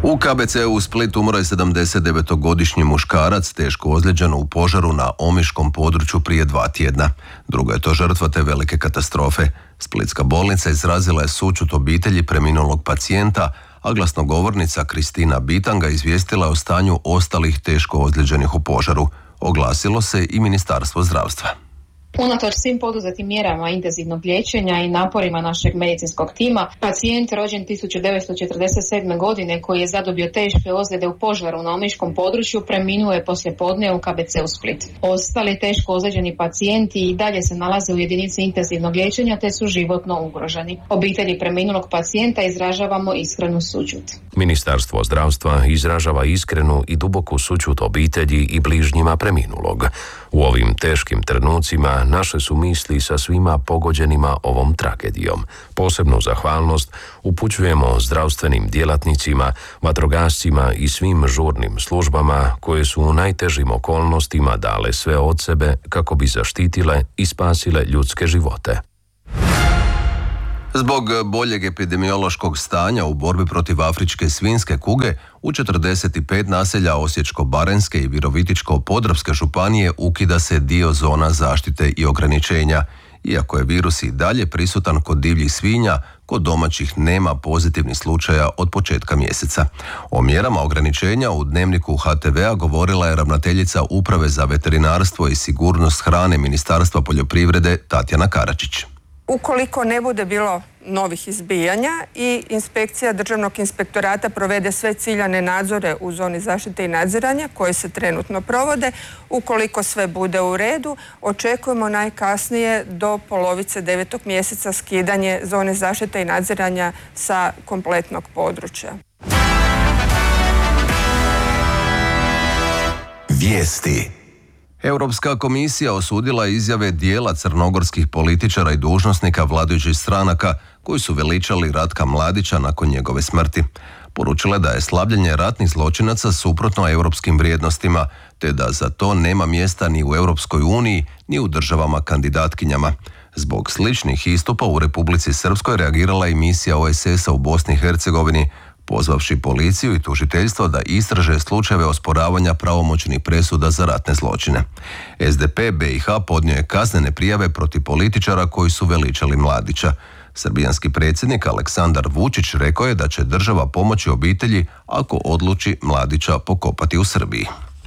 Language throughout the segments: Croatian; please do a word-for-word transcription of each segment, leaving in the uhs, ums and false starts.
U K B C u Splitu umro je sedamdesetdevetogodišnji muškarac teško ozlijeđen u požaru na omiškom području prije dva tjedna. Druga je to žrtva te velike katastrofe. Splitska bolnica izrazila je sućut obitelji preminulog pacijenta, a glasnogovornica Kristina Bitanga izvijestila je o stanju ostalih teško ozlijeđenih u požaru. Oglasilo se i Ministarstvo zdravstva. Unatoč svim poduzetim mjerama intenzivnog liječenja i naporima našeg medicinskog tima, pacijent rođen tisuću devetsto četrdeset sedme. godine koji je zadobio teške ozljede u požaru na omiškom području preminuo je poslijepodne u K B C u Split. Ostali teško ozlijeđeni pacijenti i dalje se nalaze u jedinici intenzivnog liječenja te su životno ugroženi. Obitelji preminulog pacijenta izražavamo iskrenu sućut. Ministarstvo zdravstva izražava iskrenu i duboku sućut obitelji i bližnjima preminulog. U ovim teškim trenucima naše su misli sa svima pogođenima ovom tragedijom. Posebnu zahvalnost upućujemo zdravstvenim djelatnicima, vatrogascima i svim žurnim službama koje su u najtežim okolnostima dale sve od sebe kako bi zaštitile i spasile ljudske živote. Zbog boljeg epidemiološkog stanja u borbi protiv afričke svinjske kuge, u četrdeset pet naselja Osječko-baranjske i Virovitičko-podravske županije ukida se dio zona zaštite i ograničenja. Iako je virus i dalje prisutan kod divljih svinja, kod domaćih nema pozitivnih slučaja od početka mjeseca. O mjerama ograničenja u dnevniku H T V-a govorila je ravnateljica Uprave za veterinarstvo i sigurnost hrane Ministarstva poljoprivrede Tatjana Karačić. Ukoliko ne bude bilo novih izbijanja i inspekcija Državnog inspektorata provede sve ciljane nadzore u zoni zaštite i nadziranja koje se trenutno provode, ukoliko sve bude u redu, očekujemo najkasnije do polovice devetog mjeseca skidanje zone zaštite i nadziranja sa kompletnog područja. Vijesti. Europska komisija osudila izjave dijela crnogorskih političara i dužnosnika vladajućih stranaka koji su veličali Ratka Mladića nakon njegove smrti. Poručila da je slabljenje ratnih zločinaca suprotno europskim vrijednostima, te da za to nema mjesta ni u Europskoj uniji, ni u državama kandidatkinjama. Zbog sličnih istupa u Republici Srpskoj reagirala i misija O S S-a u Bosni i Hercegovini, pozvavši policiju i tužiteljstvo da istraže slučajeve osporavanja pravomoćnih presuda za ratne zločine. S D P B i H podnio je kaznene prijave protiv političara koji su veličali Mladića. Srbijanski predsjednik Aleksandar Vučić rekao je da će država pomoći obitelji ako odluči Mladića pokopati u Srbiji.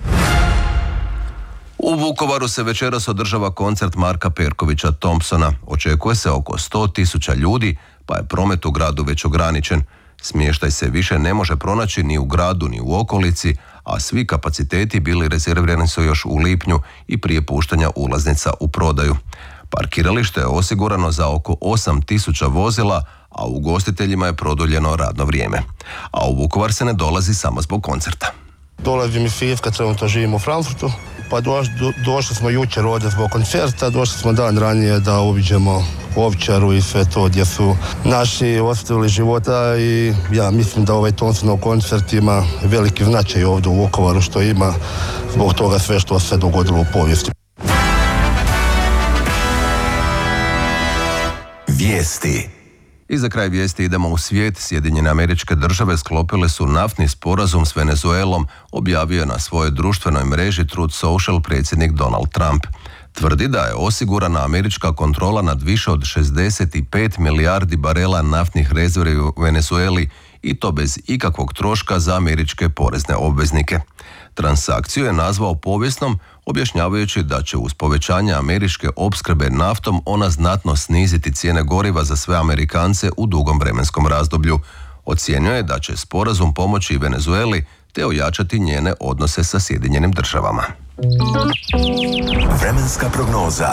U Vukovaru se večeras održava koncert Marka Perkovića Thompsona. Očekuje se oko sto tisuća ljudi, pa je promet u gradu već ograničen. Smještaj se više ne može pronaći ni u gradu ni u okolici, a svi kapaciteti bili rezervirani su još u lipnju i prije puštanja ulaznica u prodaju. Parkiralište je osigurano za oko osam tisuća vozila, a ugostiteljima je produljeno radno vrijeme. A u Vukovar se ne dolazi samo zbog koncerta. Dolazim iz Siska, trenutno živim u Frankfurtu, pa doš, do, došli smo jučer ovdje zbog koncerta, došli smo dan ranije da obiđemo Ovčaru i sve to gdje su naši ostavili života i ja mislim da ovaj Thompsonov koncert ima veliki značaj ovdje u Vukovaru što ima zbog toga sve što se dogodilo u povijesti. Vijesti. I za kraj vijesti idemo u svijet. Sjedinjene Američke Države sklopile su naftni sporazum s Venezuelom, objavio je na svojoj društvenoj mreži Truth Social predsjednik Donald Trump. Tvrdi da je osigurana američka kontrola nad više od šezdeset pet milijardi barela naftnih rezervi u Venezueli i to bez ikakvog troška za američke porezne obveznike. Transakciju je nazvao povijesnom, objašnjavajući da će uz povećanje američke opskrbe naftom ona znatno sniziti cijene goriva za sve Amerikance u dugom vremenskom razdoblju. Ocjenjuje da će sporazum pomoći i Venezueli te ojačati njene odnose sa Sjedinjenim Državama. Vremenska prognoza.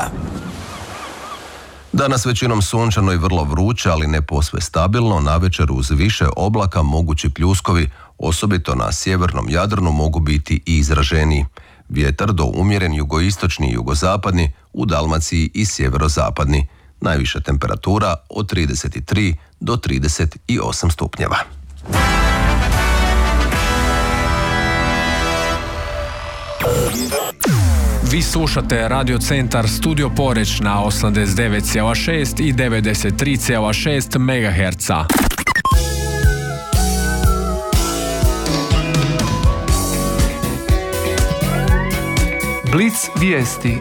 Danas većinom sunčano i vrlo vruće, ali ne posve stabilno. Navečer uz više oblaka mogući pljuskovi, osobito na sjevernom Jadranu mogu biti i izraženiji. Vjetar do umjeren jugoistočni i jugozapadni, u Dalmaciji i sjeverozapadni. Najviša temperatura od trideset tri do trideset osam stupnjeva. Vi slušate Radio Centar Studio Poreč na osamdeset devet zarez šest i devedeset tri zarez šest megaherca. Blic vijesti.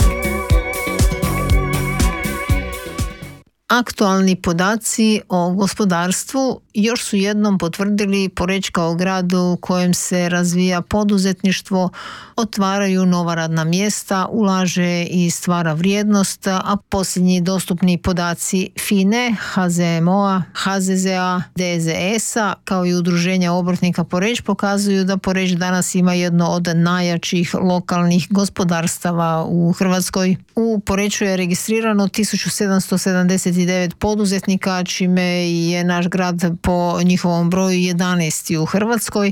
Aktualni podaci o gospodarstvu još su jednom potvrdili Poreč kao grad u kojem se razvija poduzetništvo, otvaraju nova radna mjesta, ulaže i stvara vrijednost, a posljednji dostupni podaci F I N E, H Z M O-a, H Z Z A, D Z S-a kao i Udruženja obrtnika Poreč pokazuju da Poreč danas ima jedno od najjačih lokalnih gospodarstava u Hrvatskoj. U Poreču je registrirano tisuću sedamsto sedamdeset devet poduzetnika, čime je naš grad po njihovom broju jedanaesti u Hrvatskoj,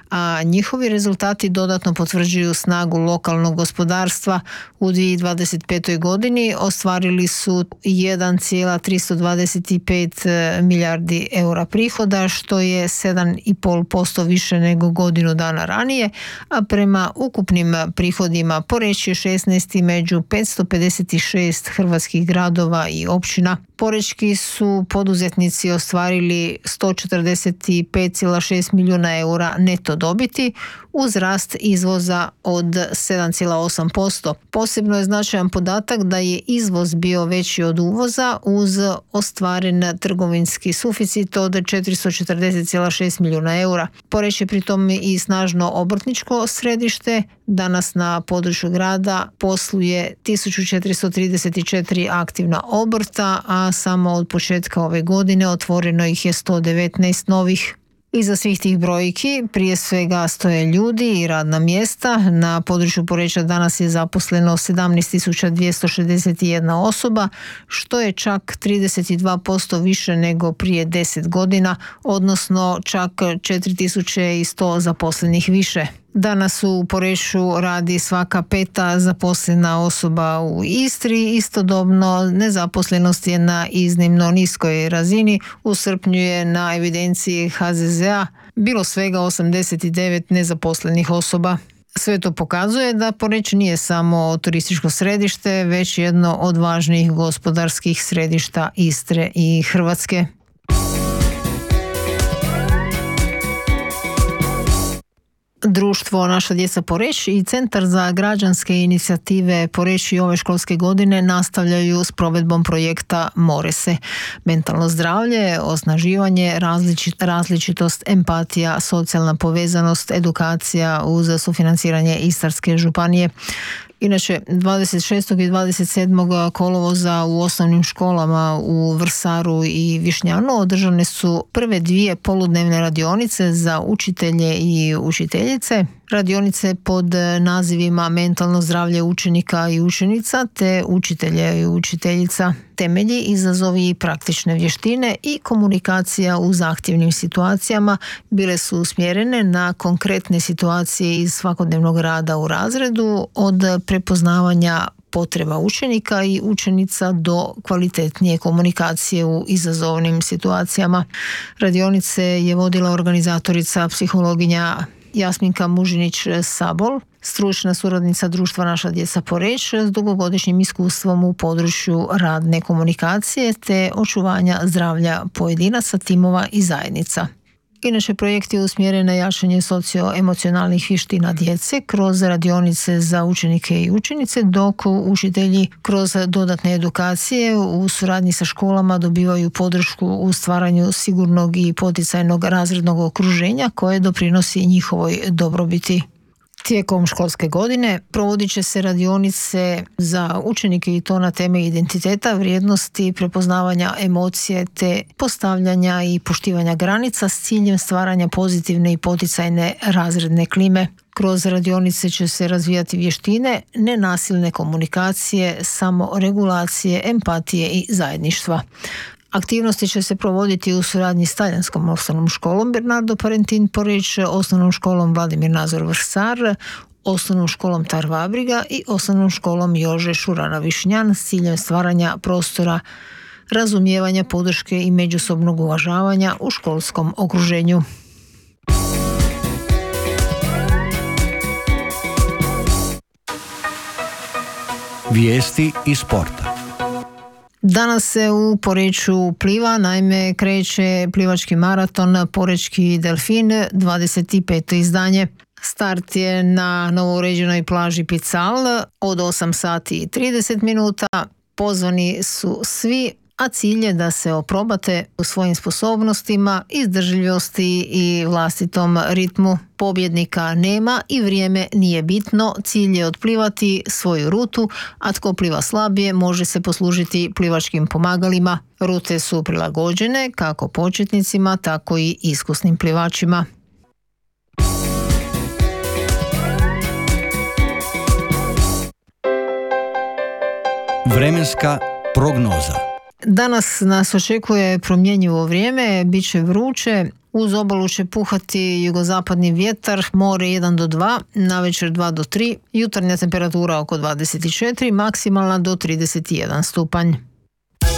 a njihovi rezultati dodatno potvrđuju snagu lokalnog gospodarstva. U dvije tisuće dvadeset petoj godini ostvarili su jedan zarez tristo dvadeset pet milijardi eura prihoda, što je sedam zarez pet posto više nego godinu dana ranije, a prema ukupnim prihodima Poreč je šesnaesti među petsto pedeset šest hrvatskih gradova i općina. Porečki su poduzetnici ostvarili sto četrdeset pet zarez šest milijuna eura neto dobiti uz rast izvoza od sedam zarez osam posto. Posebno je značajan podatak da je izvoz bio veći od uvoza uz ostvaren trgovinski suficit od četiristo četrdeset zarez šest milijuna eura. Poreč je pritom i snažno obrtničko središte. Danas na području grada posluje tisuću četiristo trideset četiri aktivna obrta, a samo od početka ove godine otvoreno ih je sto devetnaest novih. Iza svih tih brojki prije svega stoje ljudi i radna mjesta. Na području Poreča danas je zaposleno sedamnaest tisuća dvjesto šezdeset jedna osoba, što je čak trideset dva posto više nego prije deset godina, odnosno čak četiri tisuće sto zaposlenih više. Danas u Poreču radi svaka peta zaposlena osoba u Istri. Istodobno nezaposlenost je na iznimno niskoj razini. U srpnju je na evidenciji H Z Z A bilo svega osamdeset devet nezaposlenih osoba. Sve to pokazuje da Poreč nije samo turističko središte, već jedno od važnijih gospodarskih središta Istre i Hrvatske. Društvo Naša djeca Poreč i Centar za građanske inicijative Poreč i ove školske godine nastavljaju s provedbom projekta More se. Mentalno zdravlje, osnaživanje, različit, različitost, empatija, socijalna povezanost, edukacija uz sufinanciranje Istarske županije. Inače, dvadeset šestog i dvadeset sedmog kolovoza u osnovnim školama u Vrsaru i Višnjanu održane su prve dvije poludnevne radionice za učitelje i učiteljice. Radionice pod nazivima Mentalno zdravlje učenika i učenica te učitelja i učiteljica, temelji, izazovi i praktične vještine i komunikacija u zahtjevnim situacijama bile su usmjerene na konkretne situacije iz svakodnevnog rada u razredu, od prepoznavanja potreba učenika i učenica do kvalitetnije komunikacije u izazovnim situacijama. Radionice je vodila organizatorica psihologinja Jasminka Mužinić-Sabol, stručna suradnica društva Naša djeca Poreč s dugogodišnjim iskustvom u području radne komunikacije te očuvanja zdravlja pojedinaca, timova i zajednica. Inače, projekt je usmjeren na jačanje socioemocionalnih vještina djece kroz radionice za učenike i učenice, dok učitelji kroz dodatne edukacije u suradnji sa školama dobivaju podršku u stvaranju sigurnog i poticajnog razrednog okruženja koje doprinosi njihovoj dobrobiti. Tijekom školske godine provodit će se radionice za učenike i to na teme identiteta, vrijednosti, prepoznavanja emocije te postavljanja i poštivanja granica s ciljem stvaranja pozitivne i poticajne razredne klime. Kroz radionice će se razvijati vještine nenasilne komunikacije, samoregulacije, empatije i zajedništva. Aktivnosti će se provoditi u suradnji s talijanskom osnovnom školom Bernardo Parentin Poreč, osnovnom školom Vladimir Nazor Vrsar, osnovnom školom Tar Vabriga i osnovnom školom Jože Šurana Višnjan s ciljem stvaranja prostora razumijevanja, podrške i međusobnog uvažavanja u školskom okruženju. Vijesti iz sporta. Danas se u Poreču pliva, naime kreće plivački maraton Porečki delfin, dvadeset peto izdanje. Start je na novouređenoj plaži Pical od osam sati i trideset minuta. Pozvani su svi, a cilj je da se oprobate u svojim sposobnostima, izdržljivosti i vlastitom ritmu. Pobjednika nema i vrijeme nije bitno, cilj je otplivati svoju rutu, a tko pliva slabije može se poslužiti plivačkim pomagalima. Rute su prilagođene kako početnicima, tako i iskusnim plivačima. Vremenska prognoza. Danas nas očekuje promjenjivo vrijeme, bit će vruće, uz obalu će puhati jugozapadni vjetar, more jedan do dva, navečer dva do tri, jutarnja temperatura oko dvadeset četiri, maksimalna do trideset jedan stupanj.